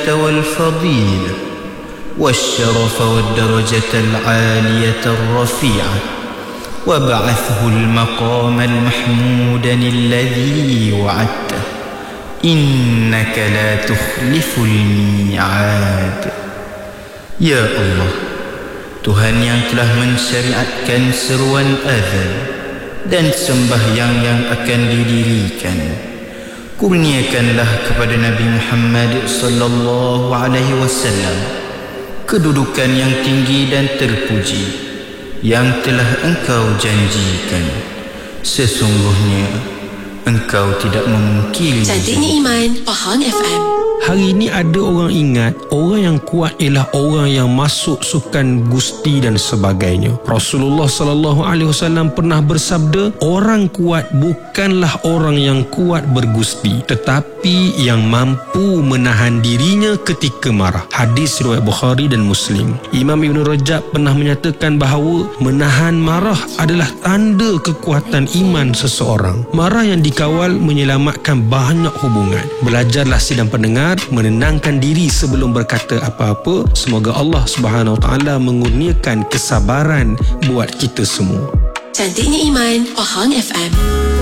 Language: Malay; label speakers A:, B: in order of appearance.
A: والفضيلة والشرف والدرجة العالية الرفيعة وابعثه المقام المحمود الذي وعدته إنك لا تخلف الميعاد. Ya Allah, Tuhan yang telah mensyariatkan seruan azan dan sembahyang yang akan didirikan, kurniakanlah kepada Nabi Muhammad sallallahu alaihi wasallam kedudukan yang tinggi dan terpuji yang telah Engkau janjikan. Sesungguhnya Engkau tidak memungkiri.
B: Cantiknya Iman, Pahang FM.
C: Hari ini ada orang ingat orang yang kuat ialah orang yang masuk sukan gusti dan sebagainya. Rasulullah sallallahu alaihi wasallam pernah bersabda, orang kuat bukanlah orang yang kuat bergusti, tetapi yang mampu menahan dirinya ketika marah. Hadis riwayat Bukhari dan Muslim. Imam Ibn Rajab pernah menyatakan bahawa menahan marah adalah tanda kekuatan iman seseorang. Marah yang dikawal menyelamatkan banyak hubungan. Belajarlah sidang pendengar menenangkan diri sebelum berkata apa-apa. Semoga Allah Subhanahu Wa Taala mengurniakan kesabaran buat kita semua.
B: Cantiknya Iman, Pahang FM.